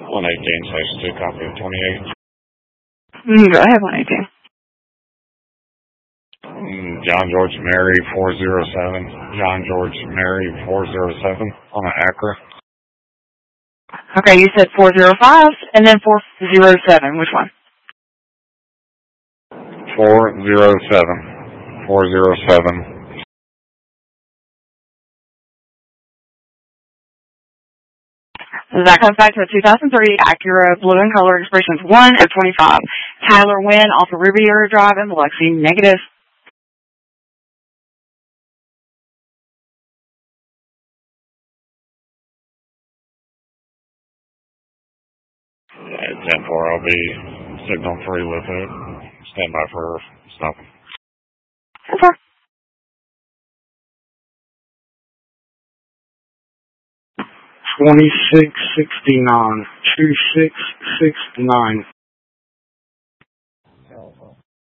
118/2, copy of 28. Go ahead, 118. John George Mary 407. John George Mary 407 on an Acura. Okay, you said 405 and then 407. Which one? 407. 407. So that comes back to a 2003 Acura Blue in Color Expressions 1 of 25. Tyler Wynn off of Riviera Drive in Biloxi. Negative. At 10-4, I'll be signal free with it. Stand by for stopping. Okay. $26.69. $26.69.